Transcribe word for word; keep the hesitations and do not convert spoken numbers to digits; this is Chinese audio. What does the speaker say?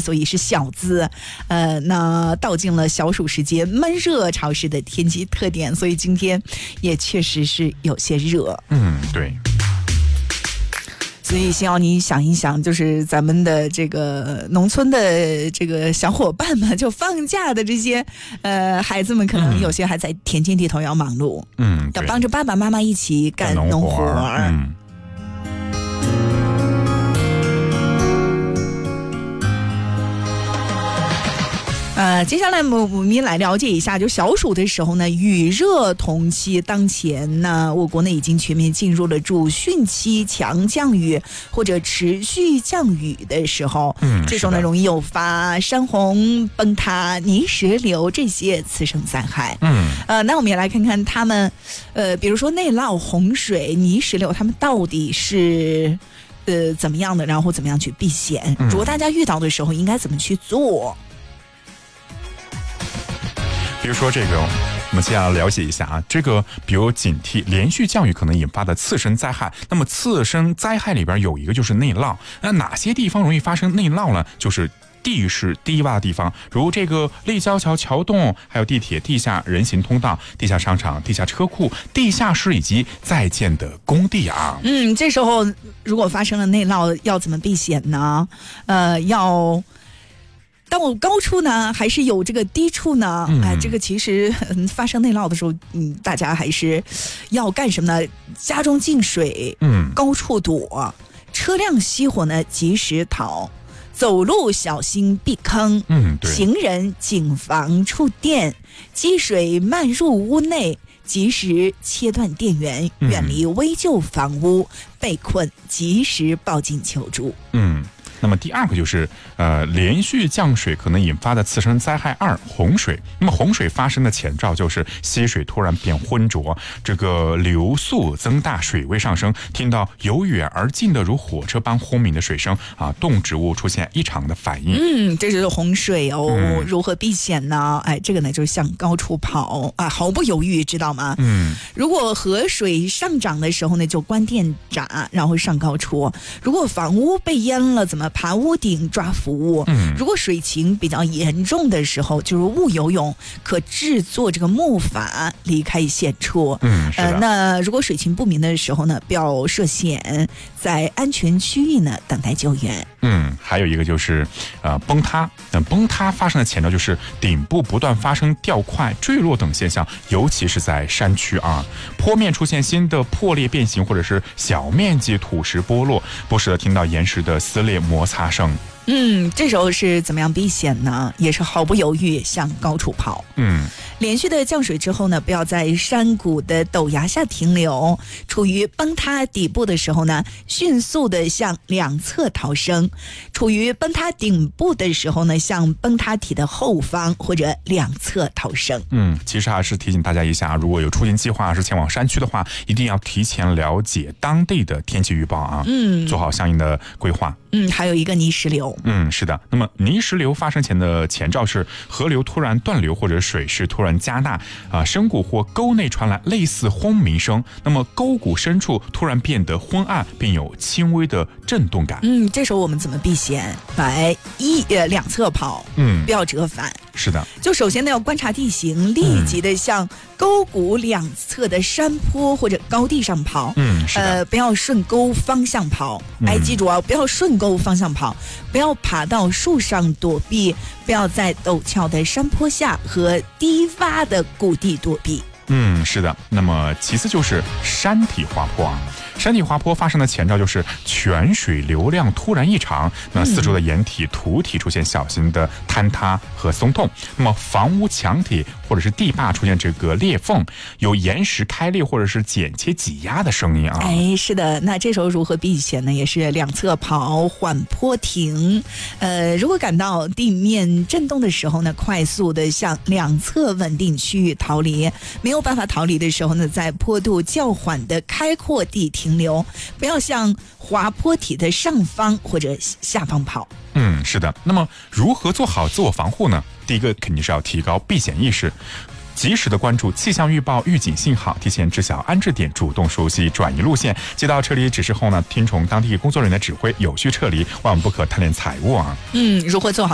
所以是小字。呃，那道尽了小暑时节闷热潮湿的天气特点，所以今天也确实是有些热。 嗯，对。 所以希望你想一想，就是咱们的这个农村的这个小伙伴们，就放假的这些呃孩子们，可能有些还在田间地头要忙碌， 嗯， 要帮着爸爸妈妈一起干农活儿。 嗯。 呃，接下来我们来了解一下，就小暑的时候呢，雨热同期当前呢，我国呢已经全面进入了主汛期强降雨或者持续降雨的时候，嗯，这时候呢容易诱发山洪、崩塌、泥石流这些次生灾害。嗯，呃，那我们也来看看他们，呃，比如说内涝、洪水、泥石流，他们到底是呃怎么样的，然后怎么样去避险？如果大家遇到的时候，应该怎么去做？ 比如说这个，我们先要了解一下啊，这个比如警惕连续降雨可能引发的次生灾害。那么次生灾害里边有一个就是内涝，那哪些地方容易发生内涝呢？就是地势低洼的地方，如这个立交桥桥洞，还有地铁地下人行通道、地下商场、地下车库、地下室以及在建的工地啊。 嗯，这时候如果发生了内涝，要怎么避险呢？呃，要到高处呢，还是有这个低处呢？嗯、哎，这个其实、嗯、发生内涝的时候，嗯，大家还是要干什么呢？家中进水，嗯，高处躲；车辆熄火呢，及时逃；走路小心避坑，嗯，对；行人谨防触电；积水漫入屋内，及时切断电源，远离危旧房屋；被困及时报警求助。 嗯。那么第二个就是呃连续降水可能引发的次生灾害二洪水。那么洪水发生的前兆就是溪水突然变浑浊，这个流速增大，水位上升，听到由远而近的如火车般轰鸣的水声啊，动植物出现异常的反应。 嗯，这就是洪水哦。嗯、如何避险呢？哎，这个呢就是向高处跑啊，毫不犹豫，知道吗？嗯，如果河水上涨的时候呢，就关电闸，然后上高处。如果房屋被淹了，怎么爬屋顶抓浮物？嗯，如果水情比较严重的时候，就是勿游泳，可制作这个木筏离开险处。 嗯，是的。 呃，那如果水情不明的时候呢，不要涉险，在安全区域呢等待救援。 嗯，还有一个就是呃崩塌。那崩塌发生的前兆就是顶部不断发生掉块、坠落等现象，尤其是在山区啊，坡面出现新的破裂变形，或者是小面积土石剥落，不时的听到岩石的撕裂摩擦声。 嗯，这时候是怎么样避险呢？也是毫不犹豫向高处跑。 嗯， 连续的降水之后呢，不要在山谷的陡崖下停留，处于崩塌底部的时候呢，迅速的向两侧逃生；处于崩塌顶部的时候呢，向崩塌体的后方或者两侧逃生。 嗯，其实还是提醒大家一下，如果有出行计划是前往山区的话，一定要提前了解当地的天气预报啊，嗯，做好相应的规划。 嗯，还有一个泥石流。 嗯，是的。那么泥石流发生前的前兆是河流突然断流，或者水势突然加大啊、呃，深谷或沟内传来类似轰鸣声。那么沟谷深处突然变得昏暗，并有轻微的震动感。 嗯，这时候我们怎么避险？来一呃两侧跑，嗯，不要折返。 是的。 就首先呢要观察地形，立即的向沟谷两侧的山坡或者高地上跑。 嗯，是的。 呃，不要顺沟方向跑。哎，记住啊，不要顺沟方向跑，不要爬到树上躲避，不要在陡峭的山坡下和低洼的谷地躲避。 嗯，是的。那么其次就是山体滑坡啊。山体滑坡发生的前兆就是泉水流量突然异常，那四周的岩体、土体出现小型的坍塌和松动，那么房屋墙体或者是地坝出现这个裂缝，有岩石开裂或者是剪切挤压的声音啊。 哎，是的。那这时候如何避险呢？也是两侧跑，缓坡停。呃，如果感到地面震动的时候呢，快速的向两侧稳定区域逃离。没有办法逃离的时候呢，在坡度较缓的开阔地停留，不要向滑坡体的上方或者下方跑。 嗯，是的。那么如何做好自我防护呢？第一个肯定是要提高避险意识，及时的关注气象预报预警信号，提前知晓安置点，主动熟悉转移路线。接到撤离指示后呢，听从当地工作人员的指挥，有序撤离，万万不可贪恋财物啊。 嗯，如何做好